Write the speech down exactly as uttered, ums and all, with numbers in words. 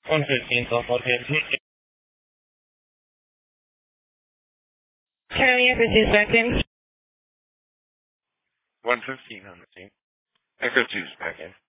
one fifteen, so four fifteen. Charlie, after two seconds. one fifteen on the team. Echo two is back in.